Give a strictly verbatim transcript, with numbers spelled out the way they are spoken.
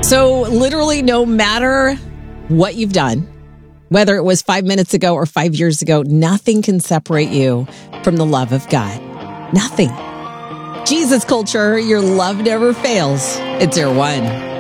So literally, no matter what you've done, whether it was five minutes ago or five years ago, nothing can separate you from the love of God. Nothing. Jesus culture, your love never fails. It's your one.